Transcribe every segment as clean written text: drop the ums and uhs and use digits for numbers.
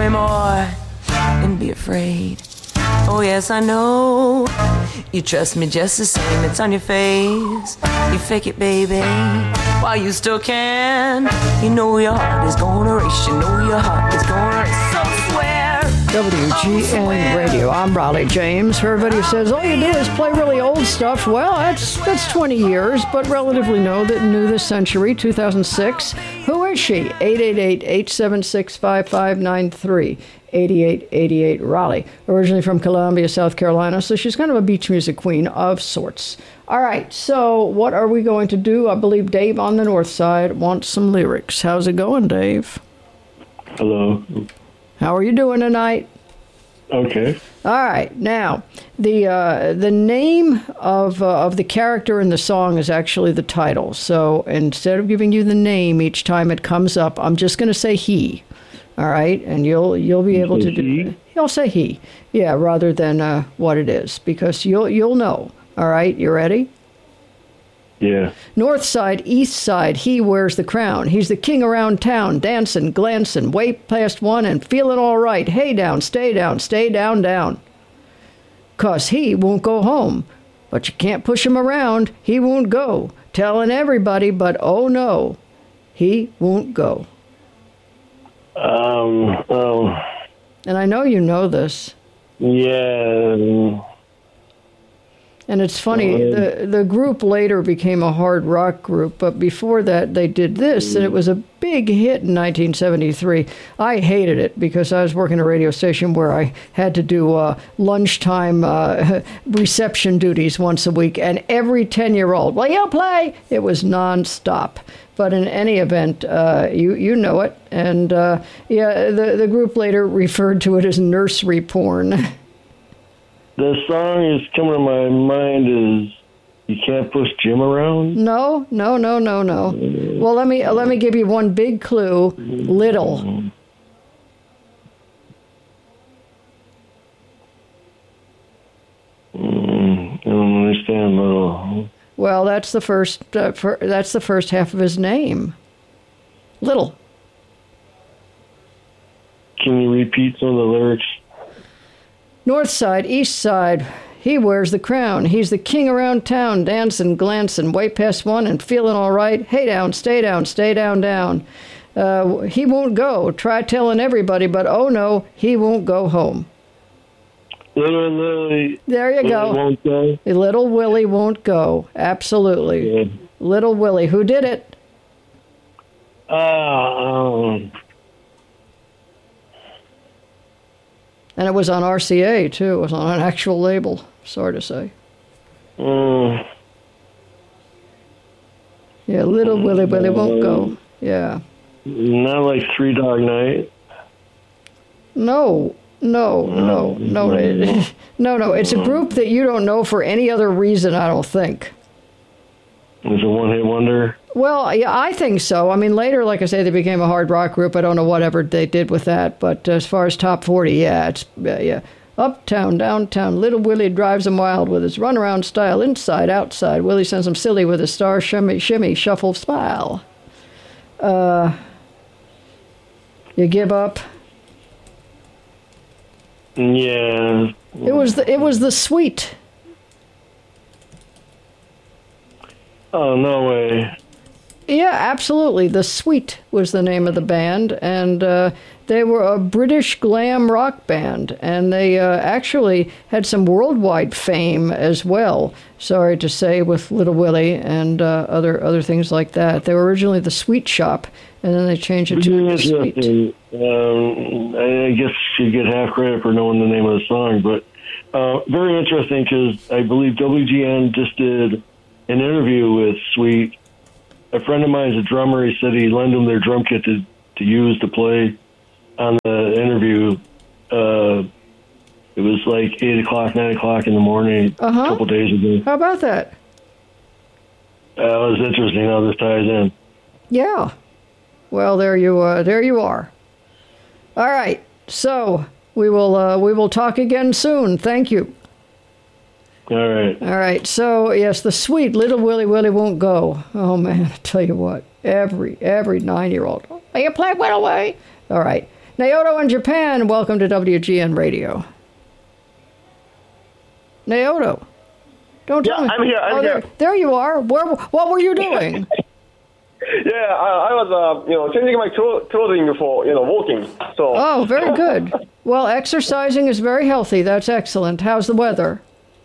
me more and be afraid. Oh yes, I know. You trust me just the same. It's on your face. You fake it, baby, while you still can. You know your heart is gonna race. You know your heart is gonna race. So swear. WGN Radio. I'm Raleigh James. For everybody who says all you do is play really old stuff, well, that's 20 years, but relatively new this century, 2006. Who is she? 888-876-5593. 8888 Raleigh. Originally from Columbia, South Carolina, so she's kind of a beach music queen of sorts. All right, so what are we going to do? I believe Dave on the north side wants some lyrics. How's it going, Dave? Hello. How are you doing tonight? Okay. All right. Now, the name of the character in the song is actually the title. So instead of giving you the name each time it comes up, I'm just going to say he. All right, and you'll be able to do. You'll say he, yeah, rather than what it is, because you'll know. All right, you ready? Yeah. North side, east side, he wears the crown. He's the king around town, dancing, glancing, way past one and feeling all right. Hey down, stay down, down. 'Cause he won't go home, but you can't push him around. He won't go, telling everybody, but oh no, he won't go. And I know you know this. Yeah. And it's funny, the group later became a hard rock group, but before that they did this, and it was a big hit in 1973. I hated it because I was working a radio station where I had to do lunchtime reception duties once a week, and every 10-year-old, will you play? It was nonstop. But in any event, you know it, and the group later referred to it as nursery porn. The song is coming to my mind is "You Can't Push Jim Around." No. Well, let me give you one big clue. Little. I don't understand Little. Well, that's the first half of his name. Little. Can you repeat some of the lyrics? North side, east side, he wears the crown. He's the king around town, dancing, glancing, way past one and feeling all right. Hey down, stay down, down. He won't go. Try telling everybody, but oh no, he won't go home. Little Willie. There you go. Won't go. Little Willie won't go. Absolutely. Yeah. Little Willie. Who did it? And it was on RCA, too. It was on an actual label, sorry to say. Yeah, Little Willie won't go. Yeah. Not like Three Dog Night. No. It's a group that you don't know for any other reason, I don't think. It's a one-hit wonder? Well, yeah, I think so. I mean, later, like I say, they became a hard rock group. I don't know whatever they did with that. But as far as top 40, yeah, it's, yeah. Uptown, downtown, Little Willie drives him wild with his runaround style, inside, outside. Willie sends him silly with his star shimmy, shuffle, smile. You give up? Yeah. It was the Sweet. Oh, no way. Yeah, absolutely. The Sweet was the name of the band, and they were a British glam rock band, and they actually had some worldwide fame as well, sorry to say, with Little Willie and other things like that. They were originally the Sweet Shop, and then they changed it to the Sweet. I guess you get half credit for knowing the name of the song, but very interesting because I believe WGN just did an interview with Sweet. A friend of mine is a drummer. He said he lent them their drum kit to use to play on the interview. It was like 8 o'clock, 9 o'clock in the morning a couple days ago. How about that? It was interesting how this ties in. Yeah. Well, there you are. All right. So we will talk again soon. Thank you. All right. So yes, the Sweet Little Willie won't go. Oh man, I tell you what, every 9-year-old. Are you playing Little Willie? All right. Naoto in Japan, welcome to WGN Radio. Naoto, don't tell me. I'm here. I'm here. There you are. What were you doing? Yeah, I was, changing my clothing for, walking. So. Oh, very good. Well, exercising is very healthy. That's excellent. How's the weather?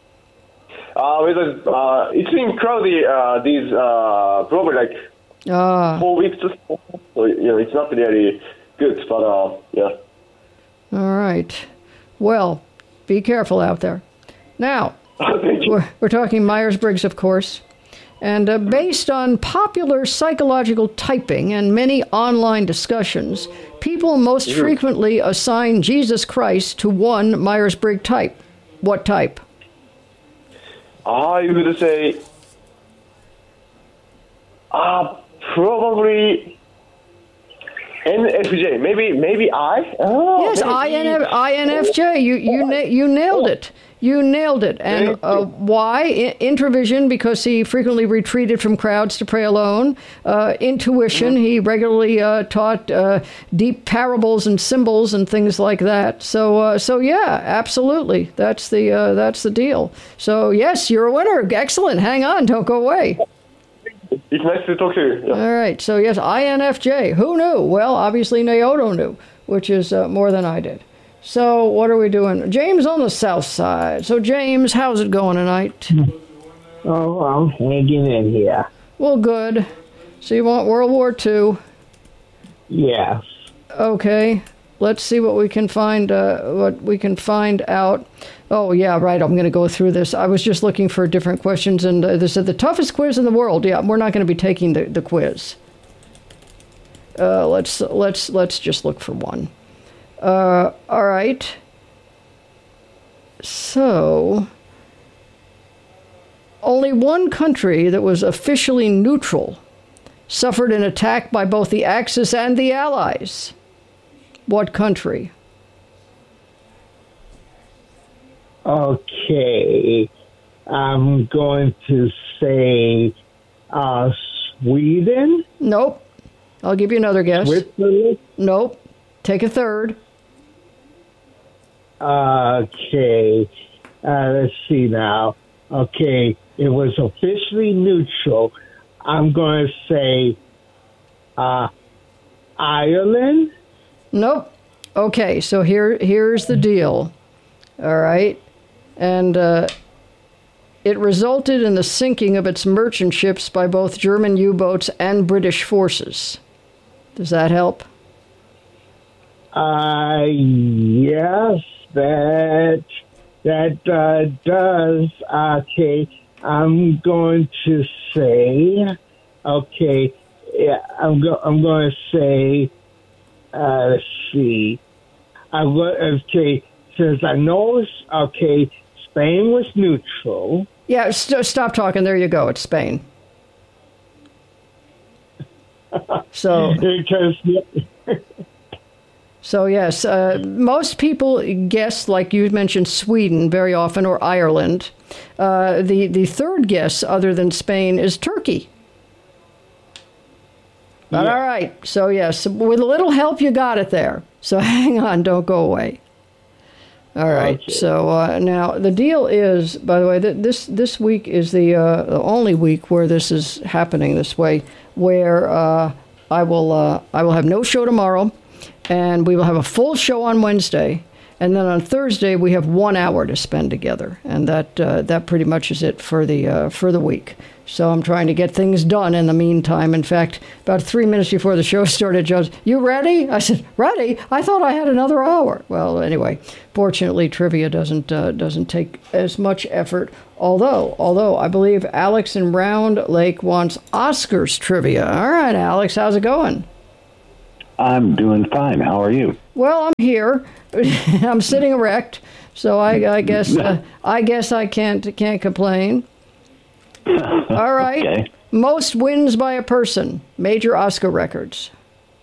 It's been cloudy these probably like 4 weeks. So it's not really good, but yeah. All right. Well, be careful out there. Now, we're talking Myers-Briggs, of course. And based on popular psychological typing and many online discussions, people most frequently assign Jesus Christ to one Myers-Briggs type. What type? I would say probably NFJ. Maybe I. Oh, yes, INFJ. You nailed it. You nailed it. And why? Introvision, because he frequently retreated from crowds to pray alone. Intuition, he regularly taught deep parables and symbols and things like that. So yeah, absolutely. That's the deal. So yes, you're a winner. Excellent. Hang on. Don't go away. It's nice to talk to you. Yeah. All right. So yes, INFJ. Who knew? Well, obviously Naoto knew, which is more than I did. So what are we doing? James on the south side. So James, how's it going tonight? Oh, I'm hanging in here. Well, good. So you want World War II? Yes. Okay. Let's see what we can find. Out. Oh yeah, right. I'm going to go through this. I was just looking for different questions, and they said the toughest quiz in the world. Yeah, we're not going to be taking the quiz. Let's just look for one. All right. So, only one country that was officially neutral suffered an attack by both the Axis and the Allies. What country? Okay. I'm going to say Sweden? Nope. I'll give you another guess. Switzerland? Nope. Take a third. Okay. Let's see now. Okay. It was officially neutral. I'm going to say Ireland? Nope. Okay, so here's the deal. All right. And it resulted in the sinking of its merchant ships by both German U-boats and British forces. Does that help? Yes, that does. Okay, I'm going to say. Okay, yeah, I'm going to say. Let's see. Okay, since I know. Okay, Spain was neutral. Yeah, stop talking. There you go. It's Spain. So. Because. So yes, most people guess, like you mentioned, Sweden very often, or Ireland. The third guess, other than Spain, is Turkey. But all right, so yes, with a little help, you got it there. So hang on, don't go away. All right. Okay. So now the deal is, by the way, that this week is the only week where this is happening this way, where I will have no show tomorrow. And we will have a full show on Wednesday, and then on Thursday we have 1 hour to spend together, and that pretty much is it for the week. So I'm trying to get things done in the meantime. In fact, about 3 minutes before the show started, Joe, "You ready?" I said, "Ready? I thought I had another hour." Well, anyway, fortunately, trivia doesn't take as much effort. Although I believe Alex in Round Lake wants Oscars trivia. All right, Alex, how's it going? I'm doing fine. How are you? Well, I'm here. I'm sitting erect, so I guess I can't complain. All right. Okay. Most wins by a person. Major Oscar records.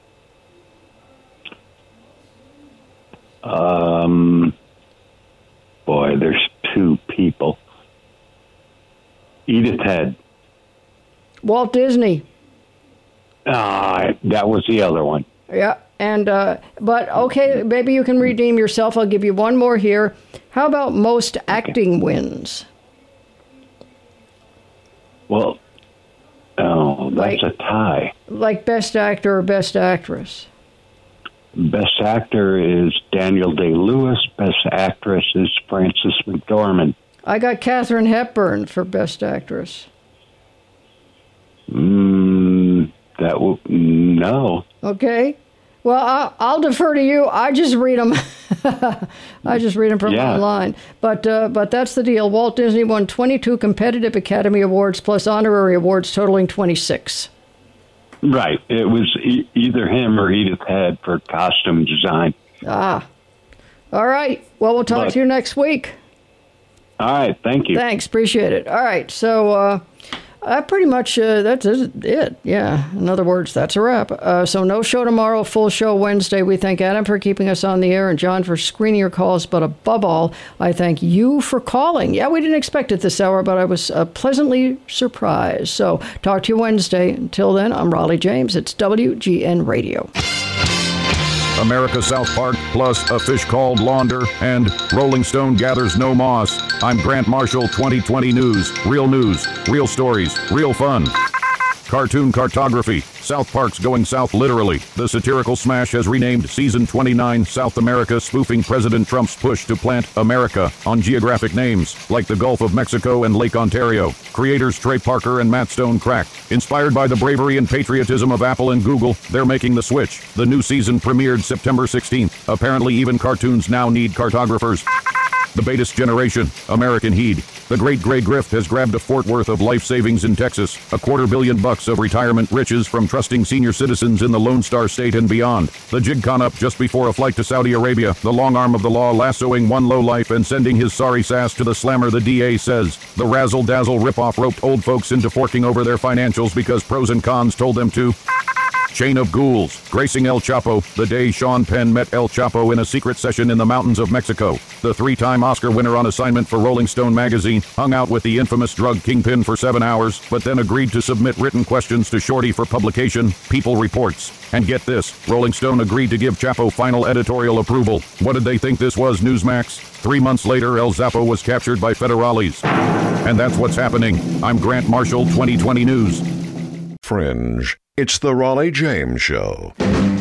Boy, there's two people. Edith Head. Walt Disney. That was the other one. Yeah. And but okay, maybe you can redeem yourself. I'll give you one more here. How about most acting wins? Well, that's a tie. Like best actor or best actress? Best actor is Daniel Day-Lewis. Best actress is Frances McDormand. I got Katharine Hepburn for best actress. No. Okay. Well, I'll defer to you. I just read them. I just read them from online. But that's the deal. Walt Disney won 22 competitive Academy Awards plus honorary awards totaling 26. Right. It was either him or Edith Head for costume design. All right. Well, we'll talk to you next week. All right. Thank you. Thanks. Appreciate it. All right. So pretty much that's it. Yeah. In other words, that's a wrap. So no show tomorrow, full show Wednesday. We thank Adam for keeping us on the air and John for screening your calls. But above all, I thank you for calling. Yeah, we didn't expect it this hour, but I was pleasantly surprised. So talk to you Wednesday. Until then, I'm Raleigh James. It's WGN Radio. America South Park, plus A Fish Called Launder, and Rolling Stone Gathers No Moss. I'm Grant Marshall, 2020 News, real stories, real fun. Cartoon cartography. South Park's going south literally. The satirical smash has renamed Season 29 South America, spoofing President Trump's push to plant America on geographic names like the Gulf of Mexico and Lake Ontario. Creators Trey Parker and Matt Stone cracked. Inspired by the bravery and patriotism of Apple and Google, they're making the switch. The new season premiered September 16th. Apparently even cartoons now need cartographers. The Betas generation, American Heed. The Great Gray Grift has grabbed a Fort Worth of life savings in Texas, $250 million of retirement riches from trusting senior citizens in the Lone Star State and beyond. The jig con up just before a flight to Saudi Arabia, the long arm of the law lassoing one lowlife and sending his sorry sass to the slammer, the DA says. The razzle-dazzle ripoff roped old folks into forking over their financials because pros and cons told them to. Chain of ghouls, gracing El Chapo, the day Sean Penn met El Chapo in a secret session in the mountains of Mexico. The three-time Oscar winner on assignment for Rolling Stone magazine hung out with the infamous drug kingpin for 7 hours, but then agreed to submit written questions to Shorty for publication, People reports. And get this, Rolling Stone agreed to give Chapo final editorial approval. What did they think this was, Newsmax? 3 months later, El Chapo was captured by federales. And that's what's happening. I'm Grant Marshall, 2020 News. Fringe. It's the Raleigh James Show.